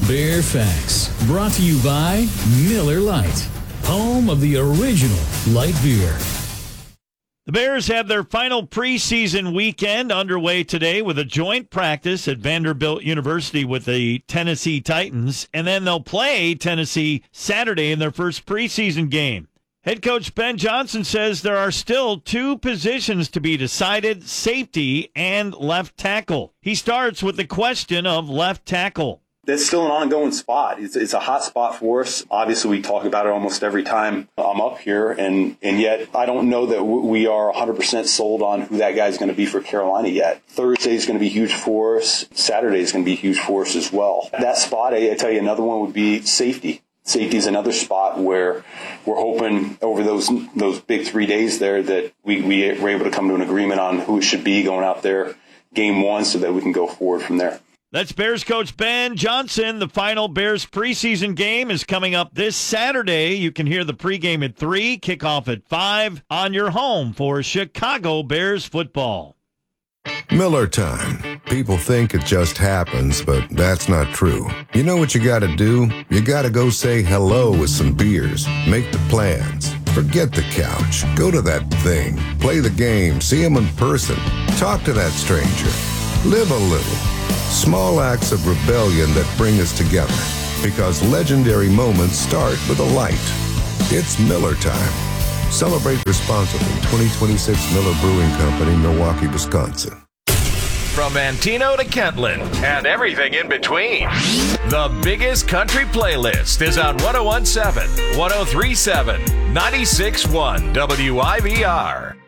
Bear Facts, brought to you by Miller Lite, home of the original light beer. The Bears have their final preseason weekend underway today with a joint practice at Vanderbilt University with the Tennessee Titans, and then they'll play Tennessee Saturday in their first preseason game. Head coach Ben Johnson says there are still two positions to be decided, safety and left tackle. He starts with the question of left tackle. That's still an ongoing spot. It's a hot spot for us. Obviously, we talk about it almost every time I'm up here, and yet I don't know that we are 100% sold on who that guy's going to be for Carolina yet. Thursday is going to be huge for us. Saturday is going to be huge for us as well. That spot, I tell you, another one would be safety. Safety is another spot where we're hoping over those big 3 days there that we were able to come to an agreement on who it should be going out there game one so that we can go forward from there. That's Bears coach Ben Johnson. The final Bears preseason game is coming up this Saturday. You can hear the pregame at 3, kickoff at 5 on your home for Chicago Bears football. Miller time. People think it just happens, but that's not true. You know what you gotta do? You gotta go say hello with some beers. Make the plans. Forget the couch. Go to that thing. Play the game. See him in person. Talk to that stranger. Live a little. Small acts of rebellion that bring us together. Because legendary moments start with a light. It's Miller time. Celebrate responsibly. 2026 Miller Brewing Company, Milwaukee, Wisconsin. From Antino to Kentland and everything in between. The biggest country playlist is on 101.7, 103.7, 96.1 WIVR.